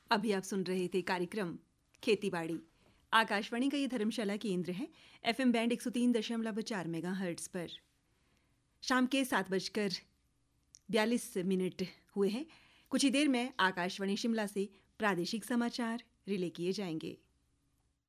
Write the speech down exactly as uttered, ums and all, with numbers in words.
अभी आप सुन रहे थे कार्यक्रम खेतीबाड़ी। आकाशवाणी का ये धर्मशाला केंद्र है, एफएम बैंड एक सौ तीन दशमलव चार मेगा हर्ट्स पर। शाम के सात बजकर बयालीस मिनट हुए हैं। कुछ ही देर में आकाशवाणी शिमला से प्रादेशिक समाचार रिले किए जाएंगे।